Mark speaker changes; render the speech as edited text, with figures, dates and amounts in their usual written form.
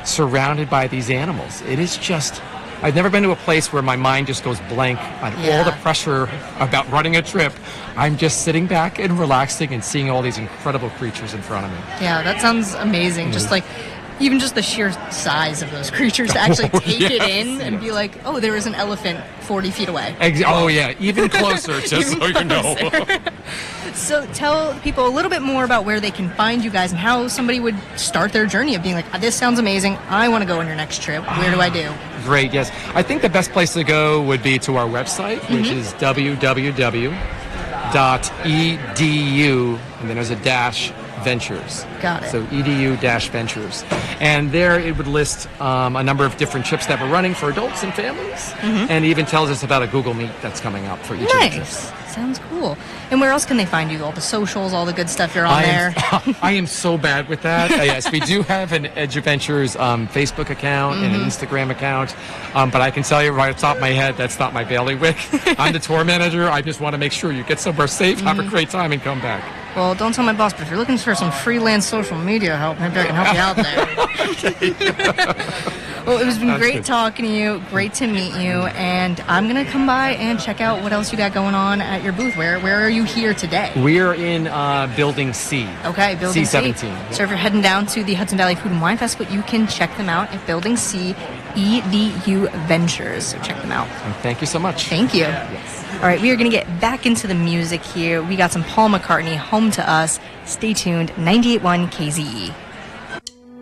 Speaker 1: surrounded by these animals. It is just, I've never been to a place where my mind just goes blank on all the pressure about running a trip. I'm just sitting back and relaxing and seeing all these incredible creatures in front of me.
Speaker 2: Yeah, that sounds amazing. Just like, even just the sheer size of those creatures to actually take it in and be like, oh, there is an elephant 40 feet away.
Speaker 1: Even closer, just so you know.
Speaker 2: So tell people a little bit more about where they can find you guys and how somebody would start their journey of being like, this sounds amazing, I want to go on your next trip. Where do I do?
Speaker 1: Great, yes. I think the best place to go would be to our website, which is www.edu, and then there's a dash ventures.
Speaker 2: Got it.
Speaker 1: So edu-ventures. And there it would list a number of different trips that we're running for adults and families, and it even tells us about a Google Meet that's coming up for each of the trips.
Speaker 2: Sounds cool. And where else can they find you? All the socials, all the good stuff you're on there?
Speaker 1: I am so bad with that. Yes, we do have an Edge Adventures Facebook account and an Instagram account, but I can tell you right off the top of my head, that's not my bailiwick. I'm the tour manager. I just want to make sure you get somewhere safe, have a great time, and come back.
Speaker 2: Well, don't tell my boss, but if you're looking for some freelance social media help, maybe I can help you out there. Well, it has been great talking to you. Great to meet you. And I'm going to come by and check out what else you got going on at your booth. Where are you here today?
Speaker 1: We're in Building C.
Speaker 2: Okay, Building
Speaker 1: C17.
Speaker 2: C. So if you're heading down to the Hudson Valley Food and Wine Festival, you can check them out at Building C, EDU Ventures. So check them out.
Speaker 1: And thank you so much.
Speaker 2: Thank you.
Speaker 1: Yes.
Speaker 2: All right, we are going to get back into the music here. We got some Paul McCartney, Home to Us. Stay tuned, 98.1 KZE.